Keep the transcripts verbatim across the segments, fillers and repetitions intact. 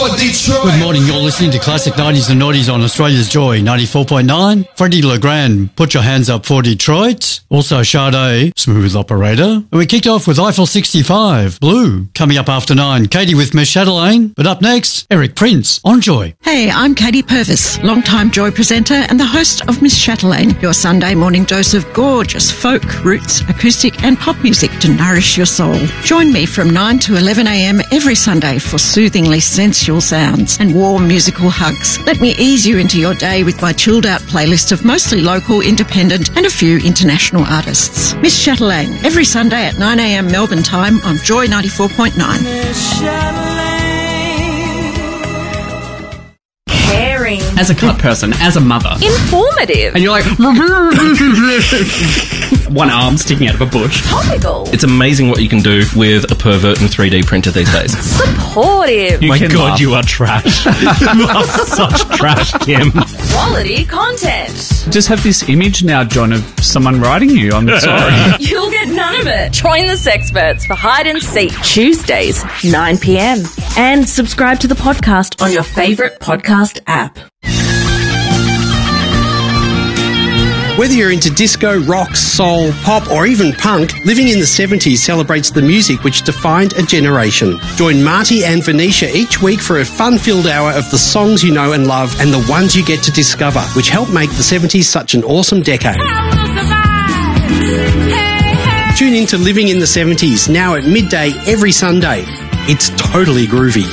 for Detroit. Good morning, you're listening to Classic nineties and Noughties on Australia's Joy, ninety-four point nine. Freddie Legrand, Put Your Hands Up for Detroit. Also Sade, Smooth Operator. And we kicked off with Eiffel sixty-five, Blue. Coming up after nine, Katie with Miss Chatelaine. But up next, Eric Prince on Joy. Hey, I'm Katie Purvis, long-time Joy presenter and the host of Miss Chatelaine, your Sunday morning dose of gorgeous folk, roots, acoustic and pop music to nourish your soul. Join me from nine to eleven a.m. every Sunday for soothingly sensual sounds and warm musical hugs. Let me ease you into your day with my chilled-out playlist of mostly local, independent and a few international artists. Miss Chatelaine, every Sunday at nine a.m. Melbourne time on Joy ninety-four point nine. Caring. As a cut person, as a mother. Informative. And you're like... one arm sticking out of a bush. Topical. It's amazing what you can do with a pervert and three D printer these days. Supportive. You My can God, laugh. you are trash. You are such trash, Kim. Quality content. Just have this image now, John, of someone writing you. I'm sorry. You'll get none of it. Join the Sexperts for Hide and Seek Tuesdays, nine p.m. And subscribe to the podcast on your favourite podcast app. Whether you're into disco, rock, soul, pop or even punk, Living in the seventies celebrates the music which defined a generation. Join Marty and Venetia each week for a fun-filled hour of the songs you know and love and the ones you get to discover, which helped make the seventies such an awesome decade. Tune in to Living in the seventies, now at midday every Sunday. It's totally groovy.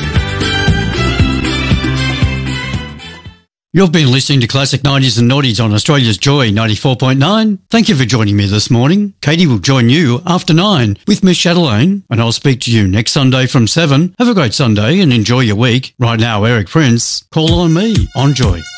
You've been listening to Classic nineties and Noughties on Australia's Joy ninety-four point nine. Thank you for joining me this morning. Katie will join you after nine with Miss Chatelaine, and I'll speak to you next Sunday from seven. Have a great Sunday and enjoy your week. Right now, Eric Prince, Call on Me on Joy.